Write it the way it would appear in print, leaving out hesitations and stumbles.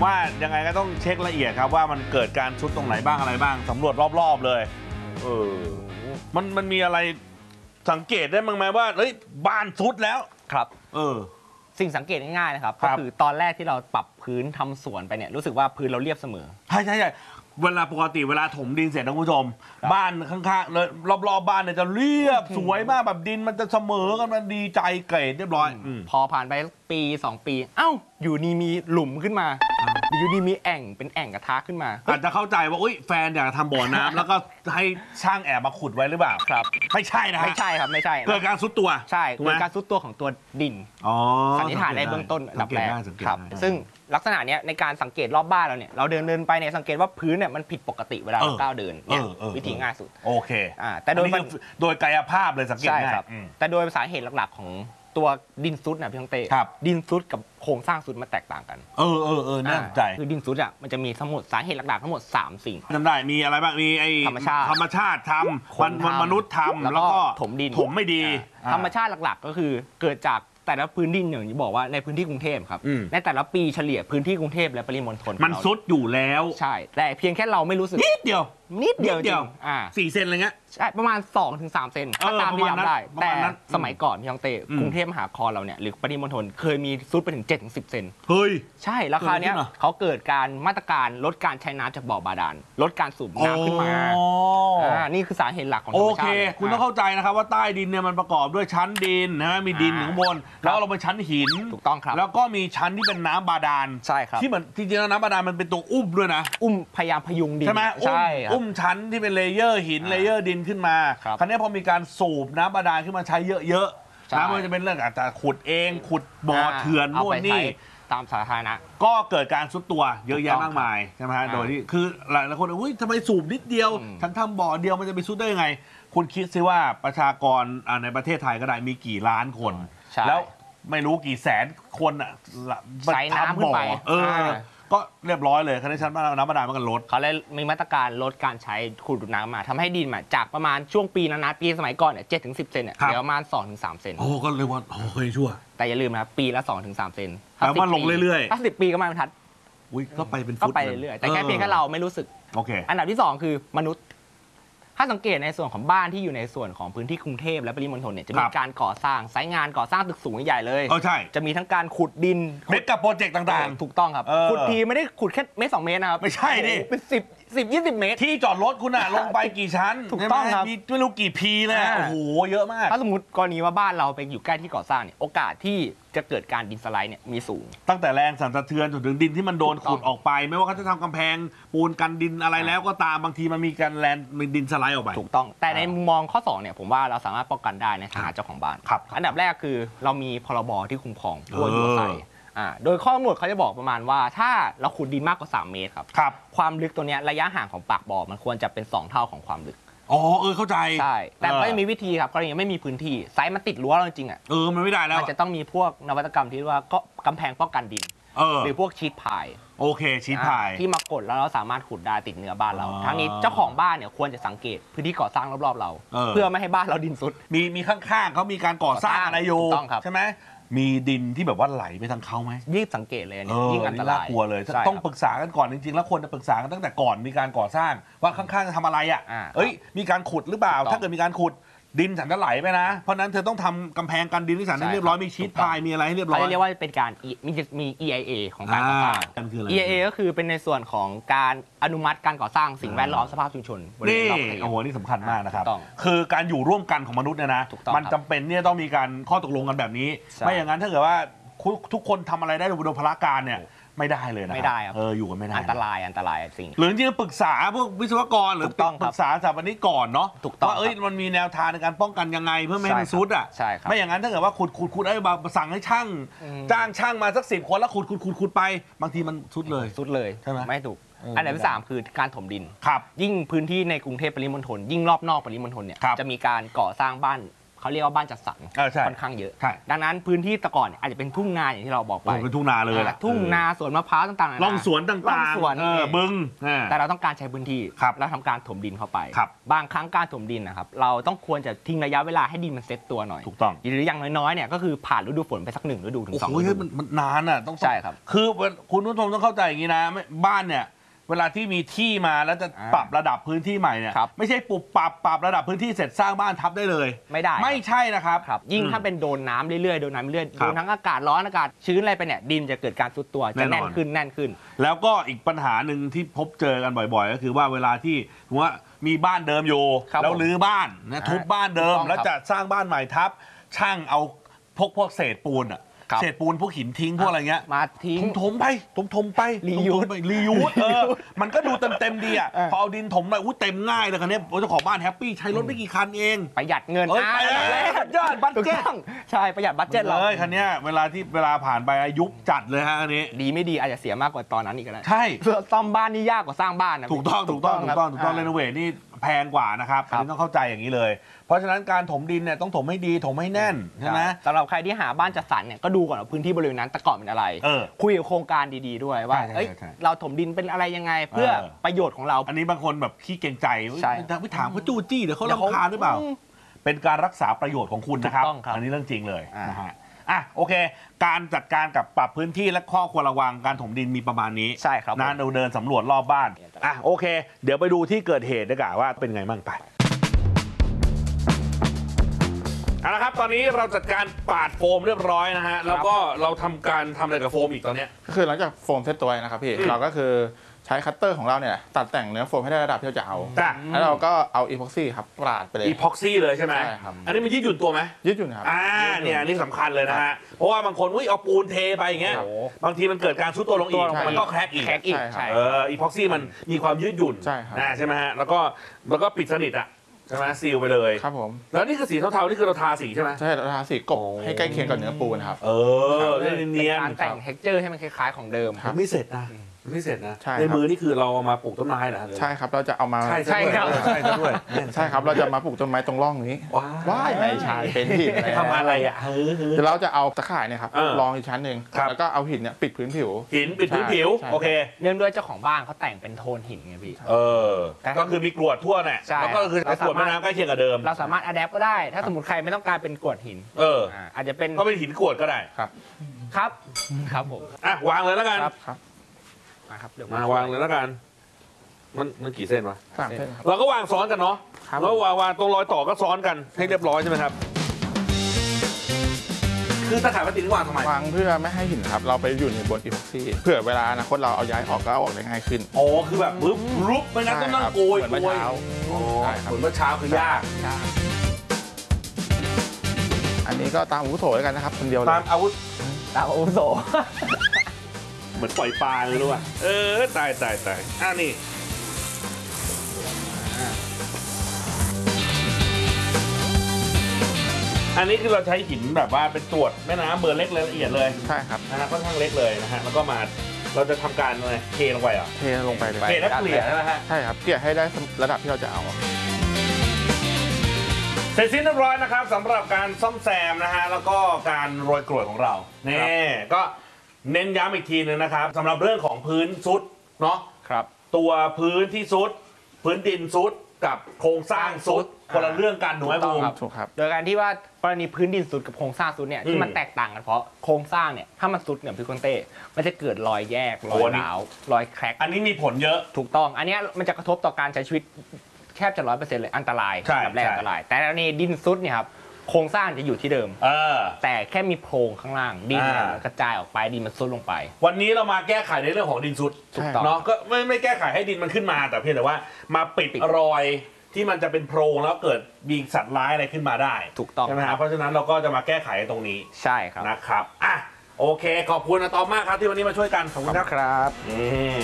ว่ายังไงก็ต้องเช็คละเอียดครับว่ามันเกิดการทรุดตรงไหนบ้างอะไรบ้างสำรวจรอบๆเลยมันมีอะไรสังเกตได้บ้างไหมว่าเฮ้ยบ้านทรุดแล้วครับสิ่งสังเกตง่ายๆนะครับก็คือตอนแรกที่เราปรับพื้นทำสวนไปเนี่ยรู้สึกว่าพื้นเราเรียบเสมอใช่เวลาปกติเวลาถมดินเสร็จนะคุณผู้ชมบ้านข้างๆเลยรอบๆบ้านเนี่ยจะเรียบสวยมากแบบดินมันจะเสมอกันมันดีใจเกรดเรียบร้อยพอผ่านไปปี2 ปีเอ้าอยู่นี่มีหลุมขึ้นมาอยู่ดีมีแอ่งเป็นแอ่งกระทะขึ้นมาอาจจะเข้าใจว่าแฟนอยากทำบ่อน้ำแล้วก็ให้ช่างแอบมาขุดไว้หรือเปล่าครับไม่ใช่นะไม่ใช่ครับไม่ใช่เกิดการซุดตัวใช่เกิดการซุดตัวของตัวดินสันนิษฐานในเบื้องต้นอันดับแรกครับซึ่งลักษณะนี้ในการสังเกตรอบบ้านเราเนี่ยเราเดินไปเนี่ยสังเกตว่าพื้นเนี่ยมันผิดปกติเวลาเราก้าวเดินเนี่ยวิธีง่ายสุดโอเคแต่โดยกายภาพเลยสังเกตง่ายแต่โดยสาเหตุหลักๆของตัวดินซุดนะพี่ต้องเต้ดินซุดกับโครงสร้างซุดมันแตกต่างกันน่าสนใจคือดินซุดอ่ะมันจะมีทั้งหมดสาเหตุหลักๆทั้งหมด3 สิ่งจำได้มีอะไรบ้างมีไอ้ธรรมชาติทำมนุษย์ทำแล้วก็ถมดินถมไม่ดีธรรมชาติหลักๆก็คือเกิดจากแต่ละพื้นดินอย่างที่บอกว่าในพื้นที่กรุงเทพครับในแต่ละปีเฉลี่ยพื้นที่กรุงเทพและปริมณฑลมันซุดอยู่แล้วใช่แต่เพียงแค่เราไม่รู้สึกนิดเดียวจริง 4 เซนอะไรเงี้ยใช่ประมาณ 2-3 เซนถ้าตามที่จำได้แต่สมัยก่อนพี่ยองเต้กรุงเทพมหานครเราเนี่ยหรือปริมณฑลเคยมีซุดไปถึง 7-10 เซนเฮ้ยใช่ราคาเนี้ยเขาเกิดการมาตรการลดการใช้น้ำจากบ่อบาดาลลดการสูบน้ำขึ้นมานี่คือสาเหตุหลักของธรรมชาติโอเคคุณต้องเข้าใจนะครับว่าใต้ดินเนี่ยมันประกอบด้วยชั้นดินนะมีดินอยู่ข้างบนแล้วเราเป็นชั้นหินถูกต้องครับแล้วก็มีชั้นที่เป็นน้ำบาดาลใช่ครับที่เหมือนจริงๆแล้วน้ำบาดาลมันเป็นตัวอุ้มด้วยนะพยายามพยุงดินใช่ไหมอุ้มชั้นที่เป็นเลเยอร์หินเลเยอร์ดินขึ้นมาคราวนี้พอมีการสูบน้ำบาดาลขึ้นมาใช้เยอะๆน้ำมันจะเป็นเรื่องอาจจะขุดเองขุดบ่อเถื่อนโน่นนี่ตามสาธารณะก็เกิดการซุดตัวเยอะแยะมากมายใช่ไหมฮะโดยที่คือหลายคนอุ้ยทำไมสูบนิดเดียวฉันทำบ่อเดียวมันจะไปซุดได้ยังไงคุณคิดซิว่าประชากรในประเทศไทยก็ได้มีกี่ล้านคนแล้วไม่รู้กี่แสนคนอ่ะใช้น้ำขึ้นไปก็เรียบร้อยเลยคณะชั้นน้ำบาดาลมันก็ลดเขาเลยมีมาตรการลดการใช้ขุดดูดน้ำมาทำให้ดินจากประมาณช่วงปีนั้นนะปีสมัยก่อนเนี่ย7-10 เซนเนี่ยเหลือประมาณ2-3 เซนก็เลยว่าเคยชั่วแต่อย่าลืมนะปีละ2-3 เซนแล้วมันลงเรื่อยๆถ้า10 ปีก็มาบรรทัดก็ไปเป็นฟุตก็ไปเรื่อยๆแต่แค่เพียงแค่เราไม่รู้สึกโอเคอันดับที่2คือมนุษย์ถ้าสังเกตในส่วนของบ้านที่อยู่ในส่วนของพื้นที่กรุงเทพและปริมณฑลเนี่ยจะมีการก่อสร้างไซต์งานก่อสร้างตึกสูงใหญ่เลยใช่จะมีทั้งการขุดดินเมกะโปรเจกต์ต่างๆถูกต้องครับขุดทีไม่ได้ขุดแค่1-2 เมตรนะครับไม่ใช่ดิเป็น10-20 เมตรที่จอดรถคุณลงไปกี่ชั้นถูกต้องครับมีไม่รู้กี่พีเลยโอ้โหเยอะมากถ้าสมมติกรณีว่าบ้านเราไปอยู่ใกล้ที่ก่อสร้างเนี่ยโอกาสที่จะเกิดการดินสไลด์เนี่ยมีสูงตั้งแต่แรงสั่นสะเทือนจนถึงดินที่มันโดนขุดออกไปไม่ว่าเขาจะทำกำแพงปูนกันดินอะไรแล้วก็ตามบางทีมันมีการแลนมีดินสไลด์ออกไปถูกต้องแต่ในมุมมองข้อ2เนี่ยผมว่าเราสามารถป้องกันได้ในฐานะเจ้าของบ้านอันดับแรกคือเรามีพรบที่คุ้มครองผู้อยู่อาศัยโดยข้อกำหนดเขาจะบอกประมาณว่าถ้าเราขุดดินมากกว่า3 เมตรครับความลึกตัวนี้ระยะห่างของปากบ่อมันควรจะเป็น2 เท่าของความลึกเข้าใจใช่แต่ก็ยังมีวิธีครับกรณีไม่มีพื้นที่ไซส์มันติดรั้วเราจริงมันไม่ได้แล้วมันจะต้องมีพวกนวัตกรรมที่ว่าก็กำแพงป้องกันดินหรือพวกชีทพายโอเคชีทพายที่มากดแล้วเราสามารถขุดได้ติดเนื้อบ้านเราทั้งนี้เจ้าของบ้านเนี่ยควรจะสังเกตพื้นที่ก่อสร้างรอบๆเราเพื่อไม่ให้บ้านเราดินซุดมีข้างๆเขามีการก่อสร้างอะไรอยู่ใช่ไหมมีดินที่แบบว่าไหลไปทางเขาไหมยิ่งสังเกตเลยเนี่ยยิ่งอันตรายกลัวเลยต้องปรึกษากันก่อนจริงๆแล้วควรจะปรึกษากันตั้งแต่ก่อนมีการก่อสร้างว่าข้างๆจะทำอะไรมีการขุดหรือเปล่าถ้าเกิดมีการขุดดินฉันจะไหลไปนะเพราะนั้นเธอต้องทำกำแพงกันดินที่ฉันให้เรียบร้อยมีชีทพายมีอะไรให้เรียบร้อยเรียกว่าเป็นการมี EIA ของการก่อสร้าง EIA ก็คือเป็นในส่วนของการอนุมัติการก่อสร้างสิ่งแวดล้อมสภาพชุมชนนี่นี่สำคัญมากนะครับคือการอยู่ร่วมกันของมนุษย์เนี่ยนะมันจำเป็นเนี่ยต้องมีการข้อตกลงกันแบบนี้ไม่อย่างนั้นถ้าเกิดว่าทุกคนทำอะไรได้โดยพละการเนี่ยไม่ได้เลยนะไม่ได้ครับอยู่กันไม่ได้อันตรายสิ่งหรือจริงๆปรึกษาพวกวิศวกรหรือปรึกษาสถาปนิกก่อนเนาะว่ามันมีแนวทางในการป้องกันยังไงเพื่อไม่ให้มันซุดอ่ะไม่อย่างนั้นถ้าเกิดว่าขุดสั่งให้ช่างจ้างช่างมาสัก10 คนแล้วขุดไปบางทีมันซุดเลยใช่ไหมไม่ถูกอันดับที่3คือการถมดินยิ่งพื้นที่ในกรุงเทพปริมณฑลยิ่งรอบนอกปริมณฑลเนี่ยจะมีการก่อสร้างบ้านเขาเรียกว่าบ้านจัดสรรค่อนข้างเยอะดังนั้นพื้นที่แต่ก่อนอาจจะเป็นทุ่งนาอย่างที่เราบอกไปเป็นทุ่งนาเลยทุ่งนาสวนมะพร้าวต่างๆร่องสวนต่างๆบึงแต่เราต้องการใช้พื้นที่แล้วทำการถมดินเข้าไปบางครั้งการถมดินนะครับเราต้องควรจะทิ้งระยะเวลาให้ดินมันเซ็ตตัวหน่อยถูกต้องหรืออย่างน้อยๆเนี่ยก็คือผ่านฤดูฝนไปสัก1 ฤดูถึง2 ฤดูมันนานอ่ะต้องใช่ครับคือคุณผู้ชมต้องเข้าใจอย่างนี้นะบ้านเนี่ยเวลาที่มีที่มาแล้วจะปรับระดับพื้นที่ใหม่เนี่ยไม่ใช่ปรับระดับพื้นที่เสร็จสร้างบ้านทับได้เลยไม่ได้ไม่ใช่นะครับยิ่งถ้าเป็นโดนน้ำเรื่อยๆโดนทั้งอากาศร้อนอากาศชื้นอะไรไปเนี่ยดินจะเกิดการทรุดตัวจะแน่นขึ้นแล้วก็อีกปัญหาหนึ่งที่พบเจอกันบ่อยๆก็คือว่าเวลาที่ว่ามีบ้านเดิมอยู่แล้วรื้อบ้านนะทุบบ้านเดิมแล้วจะสร้างบ้านใหม่ทับช่างเอาพวกเศษปูนเศษปูนพวกหินทิ้งพวกอะไรเงี้ยมาทิ้งถมไปรียูสมันก็ดูเต็มดีอ่ะพอเอาดินถมไปเต็มง่ายเลยคันนี้เจ้าของบ้านแฮปปี้ใช้รถไม่กี่คันเองประหยัดเงินยอดบัตเจ็ตใช่ประหยัดบัตเจ็ตเลยคันนี้เวลาผ่านไปยุบจัดเลยฮะอันนี้ดีไม่ดีอาจจะเสียมากกว่าตอนนั้นอีกก็ได้ใช่ซ่อมบ้านนี่ยากกว่าสร้างบ้านนะถูกต้องเรโนเวทนี่แพงกว่านะครับอันนี้ต้องเข้าใจอย่างนี้เลยเพราะฉะนั้นการถมดินเนี่ยต้องถมให้ดีถมให้แน่นใช่ไหมสำหรับใครที่หาบ้านจัดสรรเนี่ยก็ดูก่อนว่าพื้นที่บริเวณนั้นแต่ก่อนเป็นอะไรคุยกับโครงการดีๆด้วยว่าเราถมดินเป็นอะไรยังไงเพื่อประโยชน์ของเราอันนี้บางคนแบบขี้เกรงใจไปถามเขาจู้จี้เดี๋ยวเขารำคาญหรือเปล่าเป็นการรักษาประโยชน์ของคุณนะครับอันนี้เรื่องจริงเลยนะฮะโอเคการจัดการกับปรับพื้นที่และข้อควรระวังการถมดินมีประมาณนี้ใช่ครับนานเดินสำรวจรอบบ้านโอเคเดี๋ยวไปดูที่เกิดเหตุดีกว่าว่าเป็นไงบ้างไปเอาละครับตอนนี้เราจัดการปาดโฟมเรียบร้อยนะฮะแล้วก็เราทำอะไรกับโฟมอีกตอนนี้ก็คือหลังจากโฟมเซตตัวนะครับพี่เราก็คือใช้คัตเตอร์ของเราเนี่ยตัดแต่งเนื้อโฟมให้ได้ระดับที่เราจะเอาแล้วเราก็เอาอีพ็อกซี่ครับปาดไปเลยอีพ็อกซี่เลยใช่ไหมใช่ครับอันนี้มันยืดหยุ่นตัวไหมยืดหยุ่นครับเนี่ยนี่สำคัญเลยนะฮะเพราะว่าบางคนเอาปูนเทไปอย่างเงี้ยบางทีมันเกิดการซุดตัวลงอีกมันก็แคร็กอีกอีพ็อกซี่มันมีความยืดหยุ่นใช่ไหมฮะแล้วก็ปิดสนิทใช่ไหมซีลไปเลยครับผมแล้วนี่คือสีเทาๆนี่คือเราทาสีใช่ไหมใช่เราทาสีกบให้ใกล้เคียงกับเนื้อปูนครับเนียนการแต่งเท็กเจอร์ให้มันคล้ายๆของเดิมไม่เสร็จนะในมือนี่คือเราเอามาปลูกต้นไม้เหรอใช่ครับเราจะเอามาใช่ครับใช่ครับเราจะมาปลูกต้นไม้ตรงร่องนี้ว้ายไม่ใช่เป็นหินทำอะไรเดี๋ยวเราจะเอาตะข่ายเนี่ยครับรองอีกชั้นหนึ่งแล้วก็เอาหินเนี่ยปิดพื้นผิวปิดพื้นผิวโอเคเนื่องด้วยเจ้าของบ้านเขาแต่งเป็นโทนหินไงพี่ก็คือมีกรวดทั่วเนี่ยแล้วก็คือกรวดแม่น้ำใกล้เคียงกับเดิมเราสามารถอัดแอปก็ได้ถ้าสมมติใครไม่ต้องการเป็นกรวดหินอาจจะเป็นก็เป็นหินกรวดก็ได้ครับผมวางเลยแล้วกันครับมาวางเลยแล้วกันมันกี่เส้นวะ 3 เส้นเราก็วางซ้อนกันเนาะแล้ววางตรงรอยต่อก็ซ้อนกันให้เรียบร้อยใช่ไหมครับคือตะข่ายพลาสติกวางทำไมวางเพื่อไม่ให้หินครับเราไปอยู่ในบนอีพ็อกซี่เผื่อเวลาอนาคตเราเอาย้ายออกก็เอาออกได้ง่ายขึ้นคือแบบรุบไม่งั้นต้องนั่งโกยเหมือนเมื่อเช้าเหมือนเมื่อเช้าคือยากอันนี้ก็ตามอาวุโสแล้วกันนะครับคนเดียวตามอาวุโสเหมือนปล่อยปลาเลยรู้ป่ะตายนี่อันนี้คือเราใช้หินแบบว่าเป็นตรวจแม่น้ำเบอร์เล็กละเอียดเลยใช่ครับนะฮะค่อนข้างเล็กเลยนะฮะแล้วก็มาเราจะทำการอะไรเทลงไปเทลงไปเลยเทแล้วเกลี่ยนะฮะใช่ครับเกลี่ยให้ได้ระดับที่เราจะเอาเสร็จสิ้นเรียบร้อยนะครับสำหรับการซ่อมแซมนะฮะแล้วก็การโรยกรวดของเรานี่ก็เน้นย้ำอีกทีนึงนะครับสำหรับเรื่องของพื้นซุดเนาะครับตัวพื้นที่ซุดพื้นดินซุดกับโครงสร้างซุดคนละเรื่องกันถูกไหมบูมถูกครับโดยการที่ว่ากรณีพื้นดินซุดกับโครงสร้างซุดเนี่ยที่มันแตกต่างกันเพราะโครงสร้างเนี่ยถ้ามันซุดเนี่ยพี่คนเต้มันจะเกิดรอยแยกรอยร้าวรอยแคร็กอันนี้มีผลเยอะถูกต้องอันนี้มันจะกระทบต่อการใช้ชีวิตแทบจะ 100% เลยอันตรายแบบแรกอันตรายแต่กรณีดินซุดเนี่ยครับโครงสร้างจะอยู่ที่เดิมแต่แค่มีโพรงข้างล่างดินกระจายออกไปดินมันซุดลงไปวันนี้เรามาแก้ไขในเรื่องของดินซุดเนาะก็ไม่แก้ไขให้ดินมันขึ้นมาแต่เพียงแต่ว่ามาปิดรอยที่มันจะเป็นโพรงแล้วเกิดมีสัตว์ร้ายอะไรขึ้นมาได้ถูกต้องใช่ไหมครับเพราะฉะนั้นเราก็จะมาแก้ไขตรงนี้ใช่ครับนะครับโอเคขอบคุณอาตอมมากครับที่วันนี้มาช่วยกันขอบคุณครับ